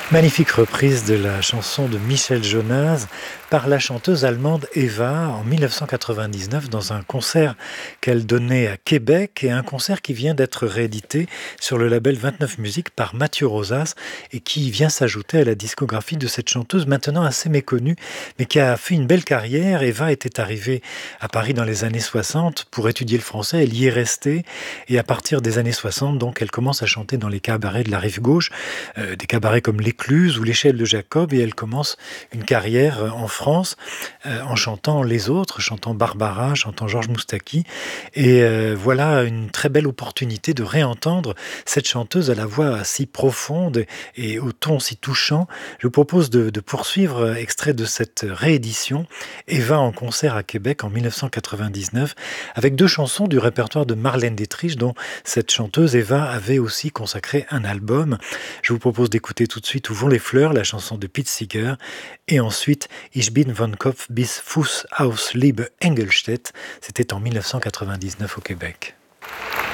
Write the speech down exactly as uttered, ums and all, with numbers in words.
Magnifique reprise de la chanson de Michel Jonas par la chanteuse allemande Eva en mille neuf cent quatre-vingt-dix-neuf dans un concert qu'elle donnait à Québec et un concert qui vient d'être réédité sur le label vingt-neuf Musique par Mathieu Rosas et qui vient s'ajouter à la discographie de cette chanteuse maintenant assez méconnue mais qui a fait une belle carrière. Eva était arrivée à Paris dans les années soixante pour étudier le français, elle y est restée et à partir des années soixante donc elle commence à chanter dans les cabarets de la rive gauche, euh, des cabarets comme l'Écluse ou l'échelle de Jacob et elle commence une carrière en France euh, en chantant les autres, chantant Barbara, chantant Georges Moustaki et euh, voilà une très belle opportunité de réentendre cette chanteuse à la voix si profonde et au ton si touchant. Je vous propose de, de poursuivre extrait de cette réédition Eva en concert à Québec en mille neuf cent quatre-vingt-dix-neuf avec deux chansons du répertoire de Marlène Dietrich dont cette chanteuse Eva avait aussi consacré un album. Je vous propose d'écouter tout de suite Où vont les fleurs, la chanson de Pete Seeger, et ensuite Ich bin von Kopf bis Fuß aus Liebe Engelstedt, c'était en mille neuf cent quatre-vingt-dix-neuf au Québec.